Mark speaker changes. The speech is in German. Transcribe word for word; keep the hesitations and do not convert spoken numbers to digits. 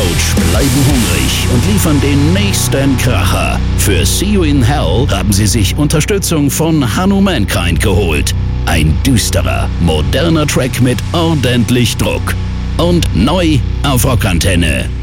Speaker 1: Coach bleiben hungrig und liefern den nächsten Kracher. Für See You in Hell haben sie sich Unterstützung von Hanno Mankind geholt. Ein düsterer, moderner Track mit ordentlich Druck. Und neu auf Rockantenne.